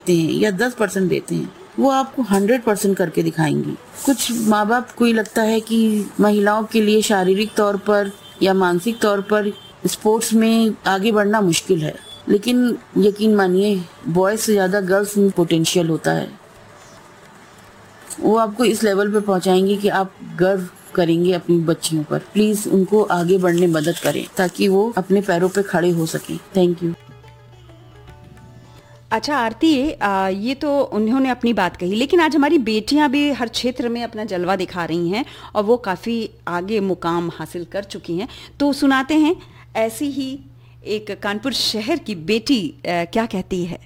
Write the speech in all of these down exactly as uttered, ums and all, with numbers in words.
देते हैं या दस परसेंट देते हैं, वो आपको हंड्रेड परसेंट करके दिखाएंगी। कुछ माँ बाप को लगता है कि महिलाओं के लिए शारीरिक तौर पर या मानसिक तौर पर स्पोर्ट्स में आगे बढ़ना मुश्किल है, लेकिन यकीन मानिए बॉयज से ज्यादा गर्ल्स में पोटेंशियल होता है। वो आपको इस लेवल पे पहुंचाएंगे कि आप गर्व करेंगे अपनी बच्चियों पर। प्लीज उनको आगे बढ़ने में मदद करें ताकि वो अपने पैरों पे खड़े हो सकें। Thank you. अच्छा आरती, आ, ये तो उन्होंने अपनी बात कही, लेकिन आज हमारी बेटियां भी हर क्षेत्र में अपना जलवा दिखा रही हैं और वो काफ़ी आगे मुकाम हासिल कर चुकी हैं। तो सुनाते हैं ऐसी ही एक कानपुर शहर की बेटी आ, क्या कहती है।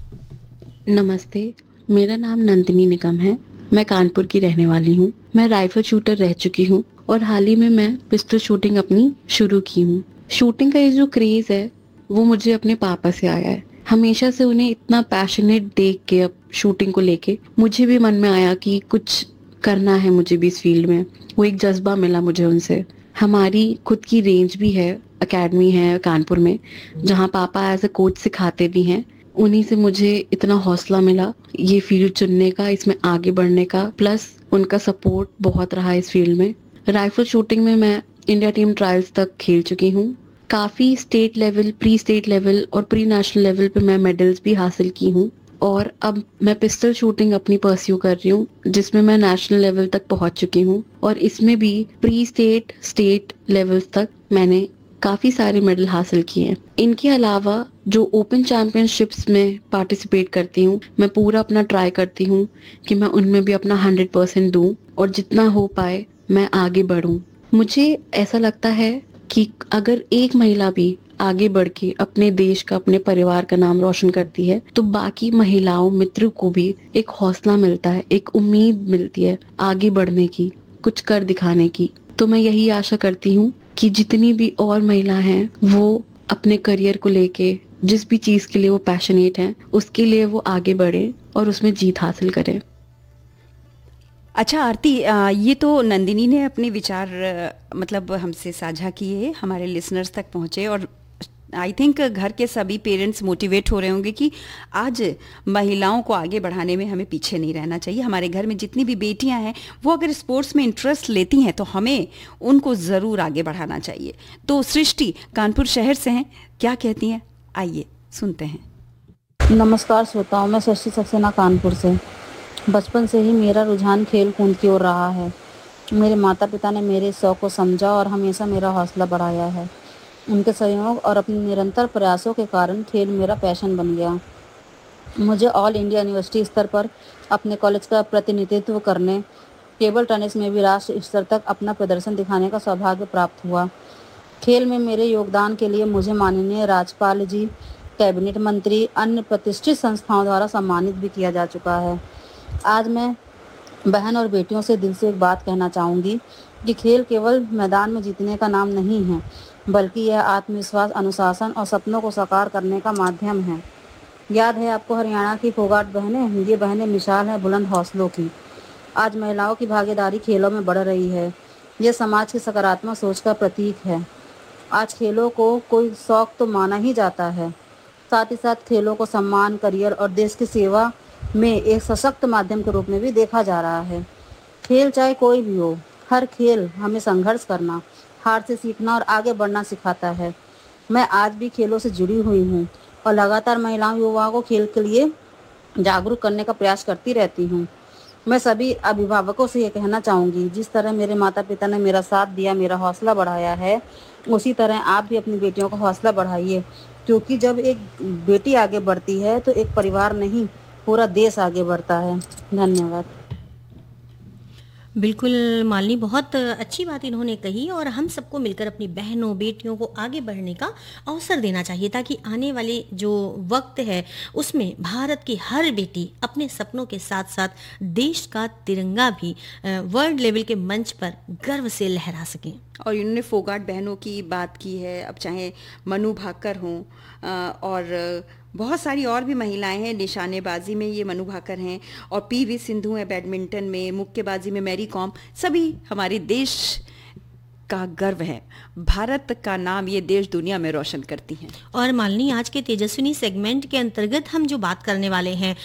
नमस्ते, मेरा नाम नंदिनी निगम है। मैं कानपुर की रहने वाली हूँ। मैं राइफल शूटर रह चुकी हूँ और हाल ही में मैं पिस्टल शूटिंग अपनी शुरू की हूँ। शूटिंग का ये जो क्रेज है वो मुझे अपने पापा से आया है। हमेशा से उन्हें इतना पैशनेट देख के अब शूटिंग को लेके मुझे भी मन में आया कि कुछ करना है मुझे भी इस फील्ड में। वो एक जज्बा मिला मुझे उनसे। हमारी खुद की रेंज भी है, एकेडमी है कानपुर में, जहाँ पापा एज ए कोच सिखाते भी हैं। उन्हीं से मुझे इतना हौसला मिला ये फील्ड चुनने का, इसमें आगे बढ़ने का, प्लस उनका सपोर्ट बहुत रहा इस फील्ड में। राइफल शूटिंग में मैं इंडिया टीम ट्रायल्स तक खेल चुकी हूँ। काफ़ी state level, pre state level और प्री नेशनल लेवल पे मैं मेडल्स भी हासिल की हूँ और अब मैं पिस्टल शूटिंग अपनी परस्यू कर रही हूँ जिसमें मैं नेशनल लेवल तक पहुँच चुकी हूँ और इसमें भी प्री स्टेट, स्टेट लेवल्स तक मैंने काफ़ी सारे मेडल हासिल किए हैं। इनके अलावा जो ओपन चैंपियनशिप्स में पार्टिसिपेट करती हूँ, मैं पूरा अपना ट्राई करती हूँ कि मैं उनमें भी अपना हंड्रेड परसेंट दूँ और जितना हो पाए मैं आगे बढ़ूँ। मुझे ऐसा लगता है कि अगर एक महिला भी आगे बढ़ के अपने देश का, अपने परिवार का नाम रोशन करती है तो बाकी महिलाओं, मित्रों को भी एक हौसला मिलता है, एक उम्मीद मिलती है आगे बढ़ने की, कुछ कर दिखाने की। तो मैं यही आशा करती हूँ कि जितनी भी और महिला हैं वो अपने करियर को लेके, जिस भी चीज के लिए वो पैशनेट हैं, उसके लिए वो आगे बढ़े और उसमें जीत हासिल करें। अच्छा आरती, ये तो नंदिनी ने अपने विचार मतलब हमसे साझा किए, हमारे लिसनर्स तक पहुँचे और आई थिंक घर के सभी पेरेंट्स मोटिवेट हो रहे होंगे कि आज महिलाओं को आगे बढ़ाने में हमें पीछे नहीं रहना चाहिए। हमारे घर में जितनी भी बेटियां हैं वो अगर स्पोर्ट्स में इंटरेस्ट लेती हैं तो हमें उनको ज़रूर आगे बढ़ाना चाहिए। तो सृष्टि कानपुर शहर से हैं, क्या कहती हैं, आइए सुनते हैं। नमस्कार श्रोताओं, मैं सृष्टि सक्सेना कानपुर से। बचपन से ही मेरा रुझान खेल कूद की ओर रहा है। मेरे माता पिता ने मेरे शौक़ को समझा और हमेशा मेरा हौसला बढ़ाया है। उनके सहयोग और अपने निरंतर प्रयासों के कारण खेल मेरा पैशन बन गया। मुझे ऑल इंडिया यूनिवर्सिटी स्तर पर अपने कॉलेज का प्रतिनिधित्व करने, टेबल टेनिस में भी राष्ट्रीय स्तर तक अपना प्रदर्शन दिखाने का सौभाग्य प्राप्त हुआ। खेल में मेरे योगदान के लिए मुझे माननीय राज्यपाल जी, कैबिनेट मंत्री, अन्य प्रतिष्ठित संस्थाओं द्वारा सम्मानित भी किया जा चुका है। आज मैं बहन और बेटियों से दिल से एक बात कहना चाहूँगी कि खेल केवल मैदान में जीतने का नाम नहीं है, बल्कि यह आत्मविश्वास, अनुशासन और सपनों को साकार करने का माध्यम है। याद है आपको हरियाणा की फोगाट बहनें? ये बहनें मिसाल है बुलंद हौसलों की। आज महिलाओं की भागीदारी खेलों में बढ़ रही है। यह समाज की सकारात्मक सोच का प्रतीक है। आज खेलों को कोई शौक तो माना ही जाता है, साथ ही साथ खेलों को सम्मान, करियर और देश की सेवा में एक सशक्त माध्यम के रूप में भी देखा जा रहा है। खेल चाहे कोई भी हो, हर खेल हमें संघर्ष करना, हार से सीखना और आगे बढ़ना सिखाता है। मैं आज भी खेलों से जुड़ी हुई हूँ और लगातार महिलाओं युवाओं को खेल के लिए जागरूक करने का प्रयास करती रहती हूँ। मैं सभी अभिभावकों से ये कहना चाहूँगी, जिस तरह मेरे माता पिता ने मेरा साथ दिया, मेरा हौसला बढ़ाया है, उसी तरह आप भी अपनी बेटियों का हौसला बढ़ाइए, क्योंकि जब एक बेटी आगे बढ़ती है तो एक परिवार नहीं, पूरा देश आगे बढ़ता है। धन्यवाद। बिल्कुल मालिनी, बहुत अच्छी बात इन्होंने कही और हम सबको मिलकर अपनी बहनों, बेटियों को आगे बढ़ने का अवसर देना चाहिए ताकि आने वाले जो वक्त है उसमें भारत की हर बेटी अपने सपनों के साथ साथ देश का तिरंगा भी वर्ल्ड लेवल के मंच पर गर्व से लहरा सकें। और इन्होंने फोगाट बहनों की बात की है, अब चाहे मनु भाकर हों और बहुत सारी और भी महिलाएं हैं। निशानेबाजी में ये मनु भाकर हैं और पीवी सिंधु है बैडमिंटन में, मुक्केबाजी में मैरी कॉम। सभी हमारे देश का गर्व है। भारत का नाम ये देश दुनिया में रोशन करती हैं। और मालिनी, आज के तेजस्विनी सेगमेंट के अंतर्गत हम जो बात करने वाले हैं